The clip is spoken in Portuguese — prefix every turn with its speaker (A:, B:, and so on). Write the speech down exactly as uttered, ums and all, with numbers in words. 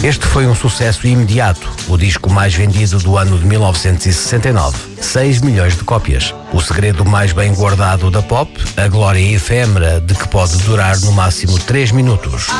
A: Este foi um sucesso imediato, o disco mais vendido do ano de mil novecentos e sessenta e nove, seis milhões de cópias. O segredo mais bem guardado da pop, a glória efêmera de que pode durar no máximo três minutos.